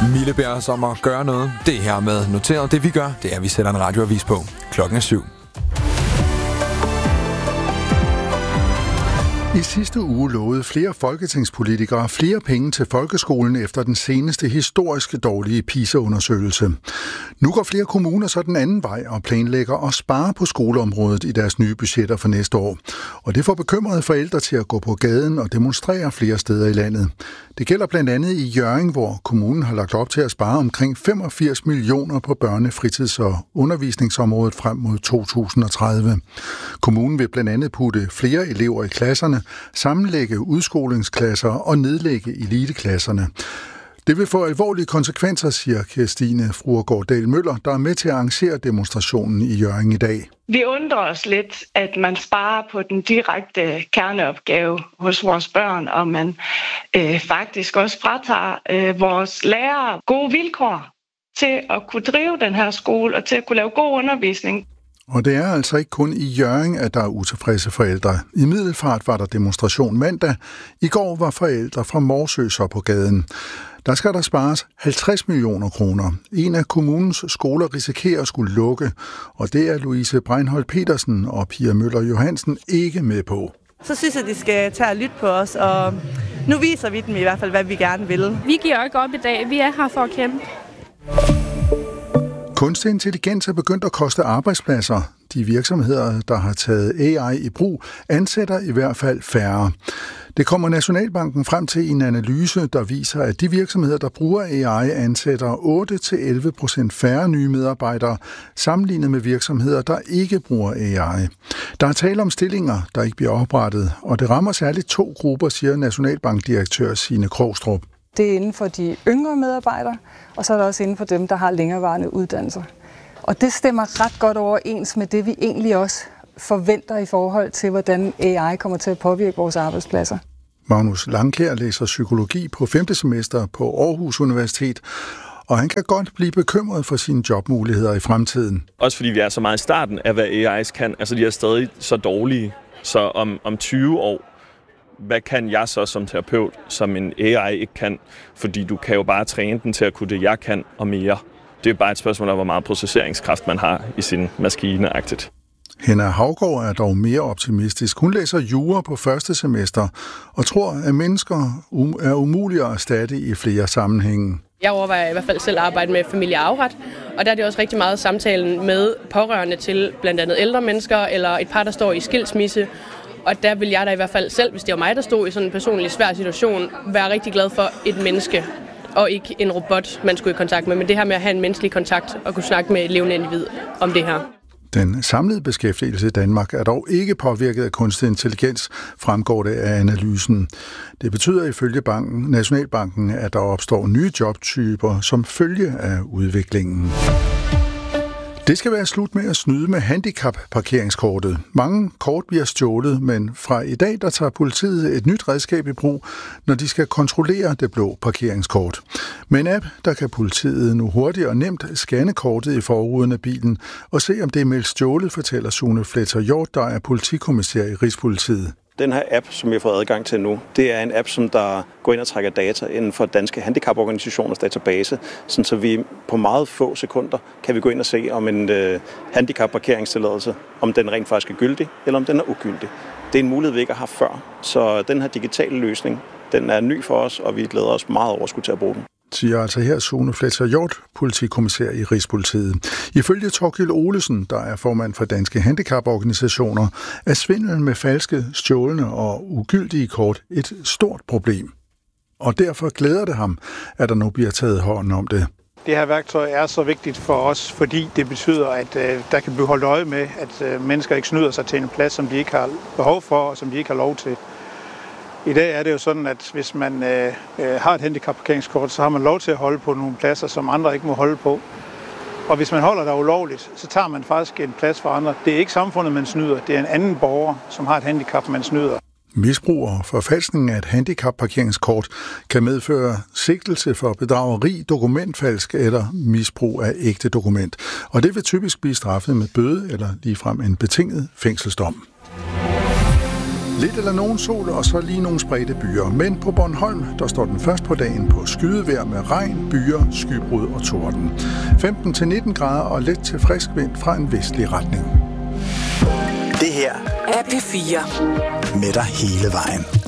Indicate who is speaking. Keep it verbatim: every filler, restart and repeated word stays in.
Speaker 1: Mille beder os om at gøre noget. Det her med noteret. Det vi gør, det er, at vi sætter en radioavis på. Klokken er syv.
Speaker 2: I sidste uge lovede flere folketingspolitikere flere penge til folkeskolen efter den seneste historiske dårlige PISA-undersøgelse. Nu går flere kommuner så den anden vej og planlægger at spare på skoleområdet i deres nye budgetter for næste år. Og det får bekymrede forældre til at gå på gaden og demonstrere flere steder i landet. Det gælder blandt andet i Hjørring, hvor kommunen har lagt op til at spare omkring femogfirs millioner på børne-, fritids- og undervisningsområdet frem mod to tusind og tredive. Kommunen vil blandt andet putte flere elever i klasserne, sammenlægge udskolingsklasser og nedlægge eliteklasserne. Det vil få alvorlige konsekvenser, siger Kirstine Fruergaard Dahl Møller, der er med til at arrangere demonstrationen i Hjørring i dag.
Speaker 3: Vi undrer os lidt, at man sparer på den direkte kerneopgave hos vores børn, og man øh, faktisk også fratager øh, vores lærere gode vilkår til at kunne drive den her skole og til at kunne lave god undervisning.
Speaker 2: Og det er altså ikke kun i Hjørring, at der er utilfredse forældre. I Middelfart var der demonstration mandag. I går var forældre fra Morsø så på gaden. Der skal der spares halvtreds millioner kroner. En af kommunens skoler risikerer at skulle lukke, og det er Louise Breinholt Petersen og Pia Møller Johansen ikke med på.
Speaker 4: Så synes jeg, de skal tage og lytte på os, og nu viser vi dem i hvert fald, hvad vi gerne vil.
Speaker 5: Vi giver ikke op i dag. Vi er her for at kæmpe.
Speaker 2: Kunstig intelligens er begyndt at koste arbejdspladser. De virksomheder, der har taget A I i brug, ansætter i hvert fald færre. Det kommer Nationalbanken frem til i en analyse, der viser, at de virksomheder, der bruger A I, ansætter otte til elleve procent færre nye medarbejdere, sammenlignet med virksomheder, der ikke bruger A I. Der er tale om stillinger, der ikke bliver oprettet, og det rammer særligt to grupper, siger Nationalbankdirektør Signe Krogstrup.
Speaker 6: Det er inden for de yngre medarbejdere, og så er der også inden for dem, der har længerevarende uddannelser. Og det stemmer ret godt overens med det, vi egentlig også forventer i forhold til, hvordan A I kommer til at påvirke vores arbejdspladser.
Speaker 2: Magnus Langkjær læser psykologi på femte semester på Aarhus Universitet, og han kan godt blive bekymret for sine jobmuligheder i fremtiden.
Speaker 7: Også fordi vi er så meget i starten af, hvad A I's kan. Altså, de er stadig så dårlige, så om, om tyve år, hvad kan jeg så som terapeut, som en A I ikke kan? Fordi du kan jo bare træne den til at kunne det, jeg kan, og mere. Det er bare et spørgsmål om, hvor meget processeringskraft man har i sin maskine-agtigt.
Speaker 2: Henna Haugaard er dog mere optimistisk. Hun læser jura på første semester og tror, at mennesker er umulige at erstatte i flere sammenhænge.
Speaker 8: Jeg overvejer i hvert fald selv at arbejde med familiearveret, og der er det også rigtig meget samtalen med pårørende til blandt andet ældre mennesker eller et par, der står i skilsmisse. Og der vil jeg da i hvert fald selv, hvis det var mig, der stod i sådan en personlig svær situation, være rigtig glad for et menneske, og ikke en robot, man skulle i kontakt med. Men det her med at have en menneskelig kontakt og kunne snakke med et levende individ om det her.
Speaker 2: Den samlede beskæftigelse i Danmark er dog ikke påvirket af kunstig intelligens, fremgår det af analysen. Det betyder ifølge banken, Nationalbanken, at der opstår nye jobtyper som følge af udviklingen. Det skal være slut med at snyde med handicap-parkeringskortet. Mange kort bliver stjålet, men fra i dag der tager politiet et nyt redskab i brug, når de skal kontrollere det blå parkeringskort. Med en app, der kan politiet nu hurtigt og nemt scanne kortet i forruden af bilen og se, om det er meldt stjålet, fortæller Sune Fletter Hjort, der er politikommissær i Rigspolitiet.
Speaker 9: Den her app, som jeg har fået adgang til nu, det er en app, som der går ind og trækker data inden for danske handicaporganisationers database, sådan så vi på meget få sekunder kan vi gå ind og se, om en øh, handicapparkeringstilladelse, om den rent faktisk er gyldig, eller om den er ugyldig. Det er en mulighed, vi ikke har haft før, så den her digitale løsning, den er ny for os, og vi glæder os meget over at skulle til at bruge den.
Speaker 2: Siger altså her Sune Fletter Hjort, politikommissær i Rigspolitiet. Ifølge Thorkild Olesen, der er formand for Danske Handicaporganisationer, er svindel med falske, stjålne og ugyldige kort et stort problem. Og derfor glæder det ham, at der nu bliver taget hånd om det.
Speaker 10: Det her værktøj er så vigtigt for os, fordi det betyder, at øh, der kan blive holdt øje med, at øh, mennesker ikke snyder sig til en plads, som de ikke har behov for, og som de ikke har lov til. I dag er det jo sådan, at hvis man øh, har et handicapparkeringskort, så har man lov til at holde på nogle pladser, som andre ikke må holde på. Og hvis man holder der ulovligt, så tager man faktisk en plads for andre. Det er ikke samfundet, man snyder. Det er en anden borger, som har et handicap, man snyder.
Speaker 2: Misbrug og forfalskning af et handicapparkeringskort kan medføre sigtelse for bedrageri, dokumentfalsk eller misbrug af ægte dokument. Og det vil typisk blive straffet med bøde eller ligefrem en betinget fængselsdom. Lidt eller nogen sol, og så lige nogle spredte byer. Men på Bornholm, der står den først på dagen på skydevejr med regn, byer, skybrud og torden. femten til nitten grader og let til frisk vind fra en vestlig retning.
Speaker 11: Det her er P fire. Med dig hele vejen.